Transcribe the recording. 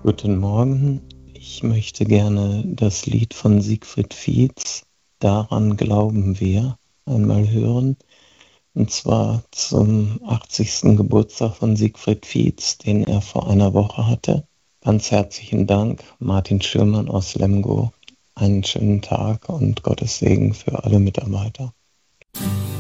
Guten Morgen. Ich möchte gerne das Lied von Siegfried Fietz, Daran glauben wir, einmal hören. Und zwar zum 80. Geburtstag von Siegfried Fietz, den er vor einer Woche hatte. Ganz herzlichen Dank, Martin Schürmann aus Lemgo. Einen schönen Tag und Gottes Segen für alle Mitarbeiter.